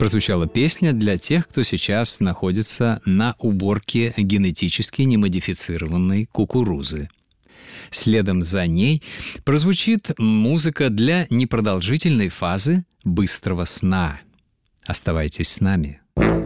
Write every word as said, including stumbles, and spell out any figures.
Прозвучала песня для тех, кто сейчас находится на уборке генетически немодифицированной кукурузы. Следом за ней прозвучит музыка для непродолжительной фазы быстрого сна. Оставайтесь с нами.